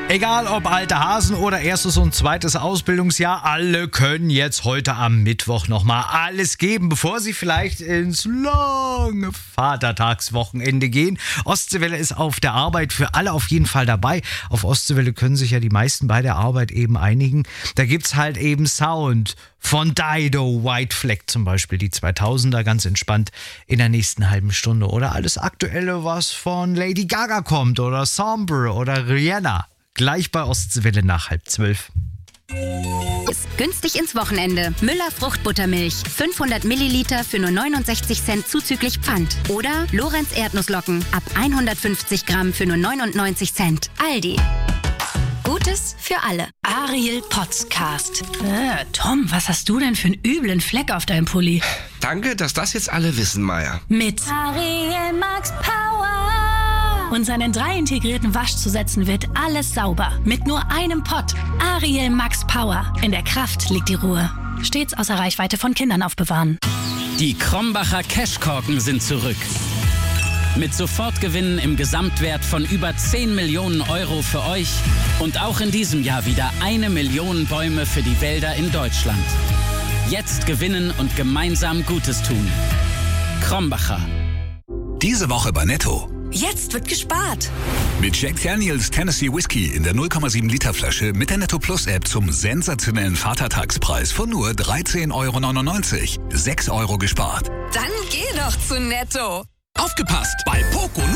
Egal ob alte Hasen oder erstes und zweites Ausbildungsjahr, alle können jetzt heute am Mittwoch nochmal alles geben, bevor sie vielleicht ins lange Vatertagswochenende gehen. Ostseewelle ist auf der Arbeit für alle auf jeden Fall dabei. Auf Ostseewelle können sich ja die meisten bei der Arbeit eben einigen. Da gibt's halt eben Sound von Dido, White Flag zum Beispiel, die 2000er, ganz entspannt in der nächsten halben Stunde. Oder alles Aktuelle, was von Lady Gaga kommt oder Sombre oder Rihanna. Gleich bei Ostseewelle nach 11:30. Ist günstig ins Wochenende. Müller Fruchtbuttermilch. 500 Milliliter für nur 69 Cent zuzüglich Pfand. Oder Lorenz Erdnusslocken. Ab 150 Gramm für nur 99 Cent. Aldi. Gutes für alle. Ariel Podcast. Tom, was hast du denn für einen üblen Fleck auf deinem Pulli? Danke, dass das jetzt alle wissen, Maya. Mit Ariel Max Power. Und seinen 3 integrierten Waschzusätzen wird alles sauber. Mit nur einem Pott. Ariel Max Power. In der Kraft liegt die Ruhe. Stets außer Reichweite von Kindern aufbewahren. Die Krombacher Cashkorken sind zurück. Mit Sofortgewinnen im Gesamtwert von über 10 Millionen Euro für euch und auch in diesem Jahr wieder 1 Million Bäume für die Wälder in Deutschland. Jetzt gewinnen und gemeinsam Gutes tun. Krombacher. Diese Woche bei Netto. Jetzt wird gespart. Mit Jack Daniels Tennessee Whiskey in der 0,7 Liter Flasche mit der Netto Plus App zum sensationellen Vatertagspreis von nur 13,99 €. 6 € gespart. Dann geh doch zu Netto. Aufgepasst! Bei Poco